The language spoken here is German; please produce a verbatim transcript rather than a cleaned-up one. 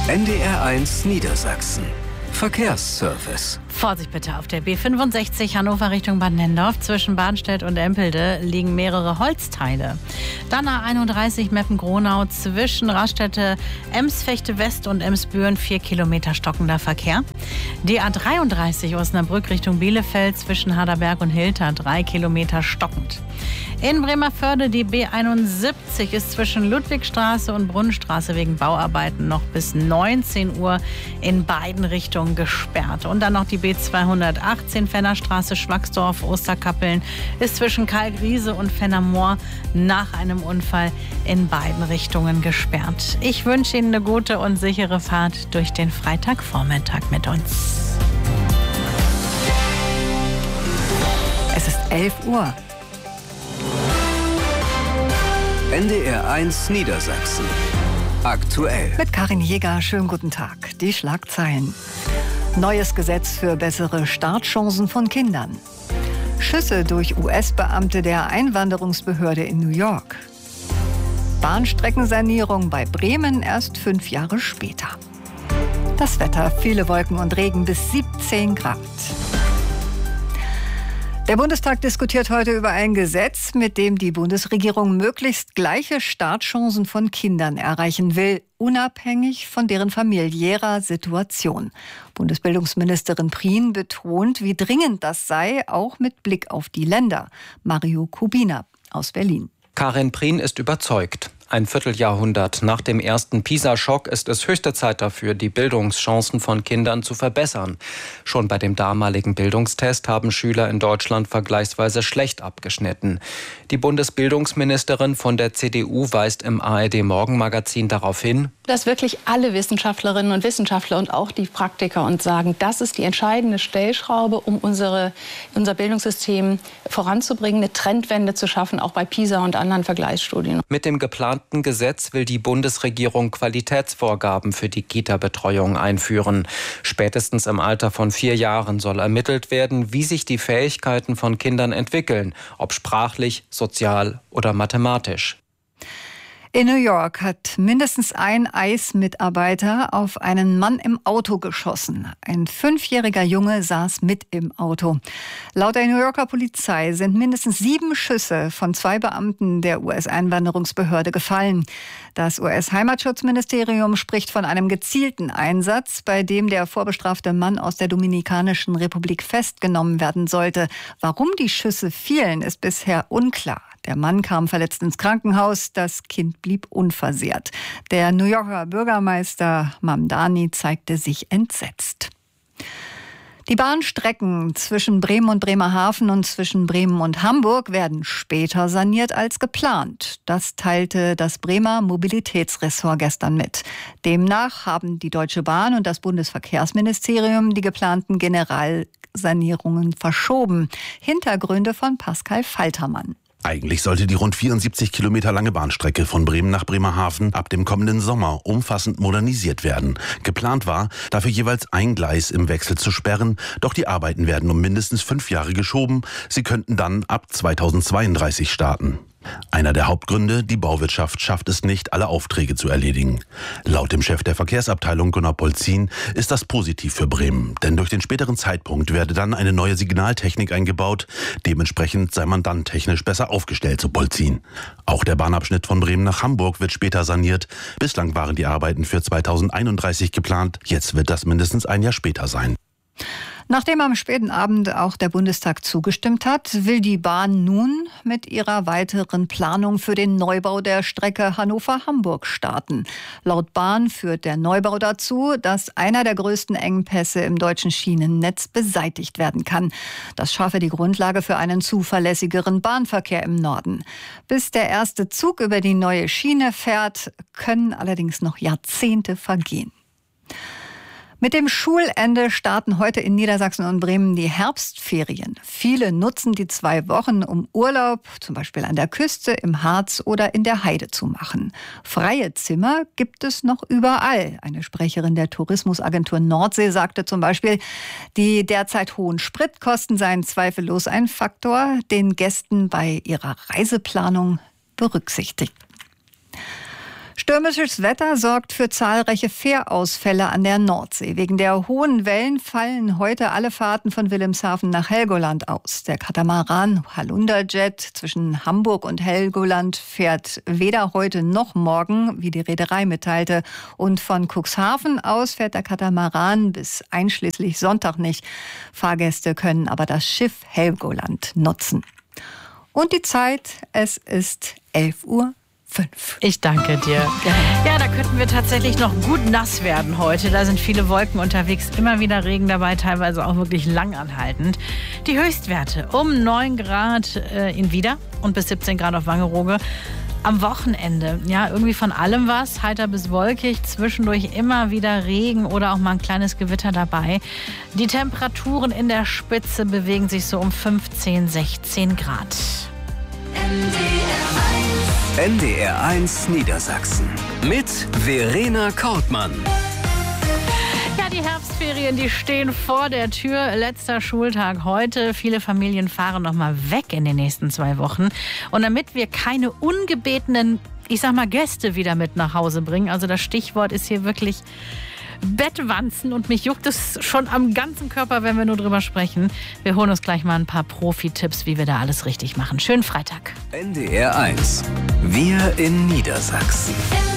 N D R eins Niedersachsen. Verkehrsservice. Vorsicht bitte auf der B fünfundsechzig Hannover Richtung Bad Nendorf. Zwischen Barnstedt und Empelde liegen mehrere Holzteile. Dann A einunddreißig Meppen-Gronau zwischen Raststätte Emsfechte West und Emsbüren vier Kilometer stockender Verkehr. Die A dreiunddreißig Osnabrück Richtung Bielefeld zwischen Harderberg und Hilter drei Kilometer stockend. In Bremervörde die B einundsiebzig ist zwischen Ludwigstraße und Brunnenstraße wegen Bauarbeiten noch bis neunzehn Uhr in beiden Richtungen gesperrt. Und dann noch die B zweihundertachtzehn Fennerstraße Schwacksdorf Osterkappeln ist zwischen Kalkriese und Fennermoor nach einem Unfall in beiden Richtungen gesperrt. Ich wünsche Ihnen eine gute und sichere Fahrt durch den Freitagvormittag mit uns. Es ist elf Uhr. N D R eins Niedersachsen. Aktuell. Mit Karin Jäger, schönen guten Tag. Die Schlagzeilen. Neues Gesetz für bessere Startchancen von Kindern. Schüsse durch U S-Beamte der Einwanderungsbehörde in New York. Bahnstreckensanierung bei Bremen erst fünf Jahre später. Das Wetter, viele Wolken und Regen bis siebzehn Grad. Der Bundestag diskutiert heute über ein Gesetz, mit dem die Bundesregierung möglichst gleiche Startchancen von Kindern erreichen will, unabhängig von deren familiärer Situation. Bundesbildungsministerin Prien betont, wie dringend das sei, auch mit Blick auf die Länder. Mario Kubina aus Berlin. Karin Prien ist überzeugt. Ein Vierteljahrhundert nach dem ersten PISA-Schock ist es höchste Zeit dafür, die Bildungschancen von Kindern zu verbessern. Schon bei dem damaligen Bildungstest haben Schüler in Deutschland vergleichsweise schlecht abgeschnitten. Die Bundesbildungsministerin von der C D U weist im A R D-Morgenmagazin darauf hin, dass wirklich alle Wissenschaftlerinnen und Wissenschaftler und auch die Praktiker uns sagen, das ist die entscheidende Stellschraube, um unsere, unser Bildungssystem voranzubringen, eine Trendwende zu schaffen, auch bei PISA und anderen Vergleichsstudien. Mit dem geplanten Gesetz will die Bundesregierung Qualitätsvorgaben für die Kita-Betreuung einführen. Spätestens im Alter von vier Jahren soll ermittelt werden, wie sich die Fähigkeiten von Kindern entwickeln, ob sprachlich, sozial oder mathematisch. In New York hat mindestens ein ICE-Mitarbeiter auf einen Mann im Auto geschossen. Ein fünfjähriger Junge saß mit im Auto. Laut der New Yorker Polizei sind mindestens sieben Schüsse von zwei Beamten der U S-Einwanderungsbehörde gefallen. Das U S-Heimatschutzministerium spricht von einem gezielten Einsatz, bei dem der vorbestrafte Mann aus der Dominikanischen Republik festgenommen werden sollte. Warum die Schüsse fielen, ist bisher unklar. Der Mann kam verletzt ins Krankenhaus, das Kind blieb unversehrt. Der New Yorker Bürgermeister Mamdani zeigte sich entsetzt. Die Bahnstrecken zwischen Bremen und Bremerhaven und zwischen Bremen und Hamburg werden später saniert als geplant. Das teilte das Bremer Mobilitätsressort gestern mit. Demnach haben die Deutsche Bahn und das Bundesverkehrsministerium die geplanten Generalsanierungen verschoben. Hintergründe von Pascal Faltermann. Eigentlich sollte die rund vierundsiebzig Kilometer lange Bahnstrecke von Bremen nach Bremerhaven ab dem kommenden Sommer umfassend modernisiert werden. Geplant war, dafür jeweils ein Gleis im Wechsel zu sperren, doch die Arbeiten werden um mindestens fünf Jahre geschoben. Sie könnten dann ab zweitausendzweiunddreißig starten. Einer der Hauptgründe, die Bauwirtschaft schafft es nicht, alle Aufträge zu erledigen. Laut dem Chef der Verkehrsabteilung Gunnar Polzin ist das positiv für Bremen, denn durch den späteren Zeitpunkt werde dann eine neue Signaltechnik eingebaut. Dementsprechend sei man dann technisch besser aufgestellt, so Polzin. Auch der Bahnabschnitt von Bremen nach Hamburg wird später saniert. Bislang waren die Arbeiten für zweitausendeinunddreißig geplant, jetzt wird das mindestens ein Jahr später sein. Nachdem am späten Abend auch der Bundestag zugestimmt hat, will die Bahn nun mit ihrer weiteren Planung für den Neubau der Strecke Hannover-Hamburg starten. Laut Bahn führt der Neubau dazu, dass einer der größten Engpässe im deutschen Schienennetz beseitigt werden kann. Das schaffe die Grundlage für einen zuverlässigeren Bahnverkehr im Norden. Bis der erste Zug über die neue Schiene fährt, können allerdings noch Jahrzehnte vergehen. Mit dem Schulende starten heute in Niedersachsen und Bremen die Herbstferien. Viele nutzen die zwei Wochen, um Urlaub, zum Beispiel an der Küste, im Harz oder in der Heide zu machen. Freie Zimmer gibt es noch überall. Eine Sprecherin der Tourismusagentur Nordsee sagte zum Beispiel, die derzeit hohen Spritkosten seien zweifellos ein Faktor, den Gästen bei ihrer Reiseplanung berücksichtigt. Stürmisches Wetter sorgt für zahlreiche Fährausfälle an der Nordsee. Wegen der hohen Wellen fallen heute alle Fahrten von Wilhelmshaven nach Helgoland aus. Der Katamaran Halunderjet zwischen Hamburg und Helgoland fährt weder heute noch morgen, wie die Reederei mitteilte. Und von Cuxhaven aus fährt der Katamaran bis einschließlich Sonntag nicht. Fahrgäste können aber das Schiff Helgoland nutzen. Und die Zeit, es ist elf Uhr fünf. Ich danke dir. Ja, da könnten wir tatsächlich noch gut nass werden heute. Da sind viele Wolken unterwegs, immer wieder Regen dabei, teilweise auch wirklich langanhaltend. Die Höchstwerte um neun Grad äh, in Wieder und bis siebzehn Grad auf Wangerooge. Am Wochenende, ja, irgendwie von allem was, heiter bis wolkig, zwischendurch immer wieder Regen oder auch mal ein kleines Gewitter dabei. Die Temperaturen in der Spitze bewegen sich so um fünfzehn, sechzehn Grad. N D R eins Niedersachsen mit Verena Kortmann. Ja, die Herbstferien, die stehen vor der Tür. Letzter Schultag heute. Viele Familien fahren noch mal weg in den nächsten zwei Wochen. Und damit wir keine ungebetenen, ich sag mal, Gäste wieder mit nach Hause bringen, also das Stichwort ist hier wirklich Bettwanzen und mich juckt es schon am ganzen Körper, wenn wir nur drüber sprechen. Wir holen uns gleich mal ein paar Profi-Tipps, wie wir da alles richtig machen. Schönen Freitag. N D R eins. Wir in Niedersachsen.